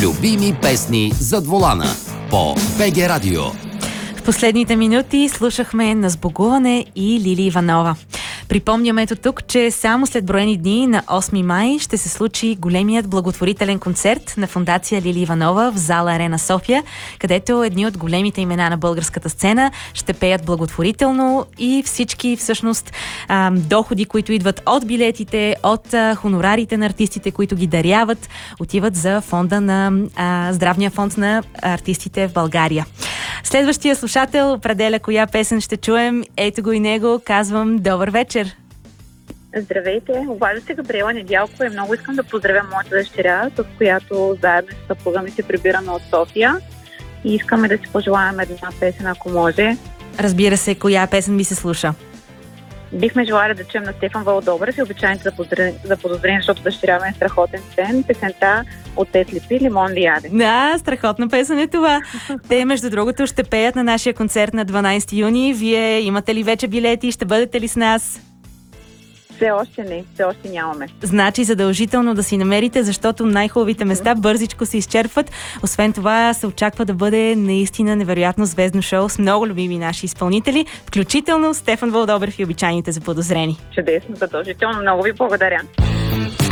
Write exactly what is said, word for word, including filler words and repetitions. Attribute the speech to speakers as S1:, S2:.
S1: Любими песни зад волана по БГ Радио.
S2: В последните минути слушахме На сбогуване и Лили Иванова. Припомняме ето тук, че само след броени дни на осми май ще се случи големият благотворителен концерт на фондация Лили Иванова в зала Арена София, където едни от големите имена на българската сцена ще пеят благотворително и всички всъщност а, доходи, които идват от билетите, от а, хонорарите на артистите, които ги даряват, отиват за фонда на а, здравния фонд на артистите в България. Следващия слушател определя коя песен ще чуем. Ето го и него. Казвам добър вечер.
S3: Здравейте, обажда се Габриела Недялкова и много искам да поздравя моята дъщеря, с която заедно с съпруга ми се прибираме от София и искаме да си пожелаем една песен, ако може.
S2: Разбира се, коя песен ми се слуша?
S3: Бихме желали да чуем на Стефан Вълдобрев и обичайните за подозрение, защото дъщеря ми е страхотен цен. Песента от Те слепи, Лимон ли яде.
S2: Да, страхотна песен е това. Те, между другото, ще пеят на нашия концерт на дванайсети юни. Вие имате ли вече билети? Ще бъдете ли с нас?
S3: Все още не, все още нямаме.
S2: Значи задължително да си намерите, защото най-хубавите места бързичко се изчерпват. Освен това се очаква да бъде наистина невероятно звездно шоу с много любими наши изпълнители, включително Стефан Вълдобрев и обичайните заподозрени.
S3: Чудесно, задължително. Много ви благодаря.